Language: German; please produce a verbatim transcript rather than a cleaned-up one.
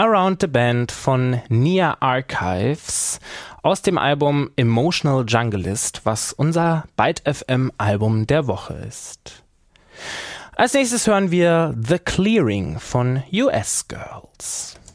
Around the Bend von Nia Archives aus dem Album Emotional Junglist, was unser Byte F M Album der Woche ist. Als nächstes hören wir The Clearing von U S Girls.